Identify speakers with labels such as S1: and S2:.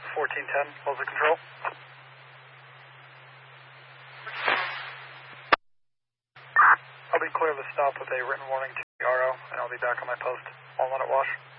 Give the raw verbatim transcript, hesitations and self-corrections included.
S1: fourteen ten, close the control. I'll be clear to stop with a written warning to the R O, and I'll be back on my post. One minute wash.